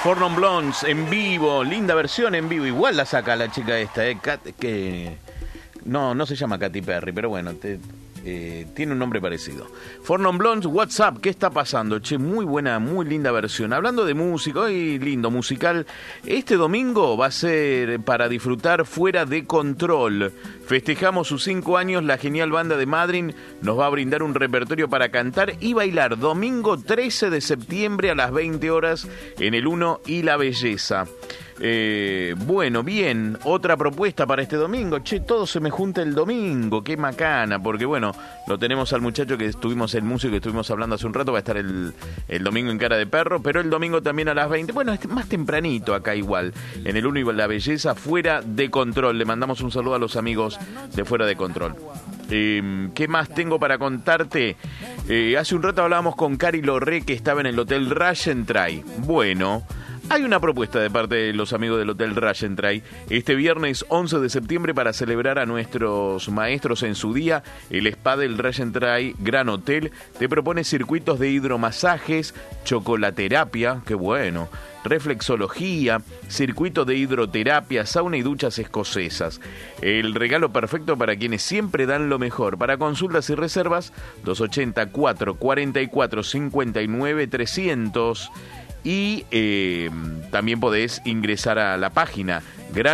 Four Non Blondes en vivo, linda versión en vivo. Igual la saca la chica esta, que no se llama Katy Perry, pero bueno, tiene un nombre parecido. Four Non Blondes, WhatsApp, ¿qué está pasando? Che, muy buena, muy linda versión. Hablando de música, hoy lindo musical. Este domingo va a ser para disfrutar Fuera de Control. Festejamos sus 5 años, la genial banda de Madryn nos va a brindar un repertorio para cantar y bailar domingo 13 de septiembre a las 20 horas en el 1 y La Belleza. Bueno, bien, otra propuesta para este domingo. Che, todo se me junta el domingo, qué macana, porque bueno, lo tenemos al muchacho que estuvimos, el músico que estuvimos hablando hace un rato, va a estar el domingo en Cara de Perro, pero el domingo también a las 20, bueno, es más tempranito acá igual, en el 1 y La Belleza, Fuera de Control. Le mandamos un saludo a los amigos de Fuera de Control. ¿Qué más tengo para contarte? Hace un rato hablábamos con Cari Lorré, que estaba en el Hotel Rajentray. Bueno, hay una propuesta de parte de los amigos del Hotel Rajentray este viernes 11 de septiembre para celebrar a nuestros maestros en su día. El spa del Rajentray Gran Hotel te propone circuitos de hidromasajes, chocolaterapia, qué bueno, reflexología, circuito de hidroterapia, sauna y duchas escocesas. El regalo perfecto para quienes siempre dan lo mejor. Para consultas y reservas, 284 44 59 300. Y también podés ingresar a la página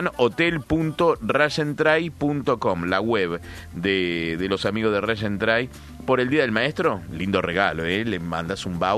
granhotel.rajentray.com, la web de los amigos de Rajentray. Por el Día del Maestro, lindo regalo, le mandas un voucher